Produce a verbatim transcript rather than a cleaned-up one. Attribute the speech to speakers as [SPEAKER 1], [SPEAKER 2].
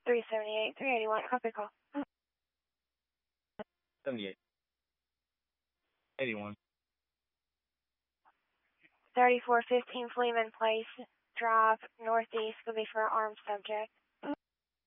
[SPEAKER 1] three seventy-eight, three eighty-one, copy call.
[SPEAKER 2] seventy-eight. eighty-one.
[SPEAKER 1] thirty-four fifteen Fleeman Place Drive, Northeast, will be for an armed subject.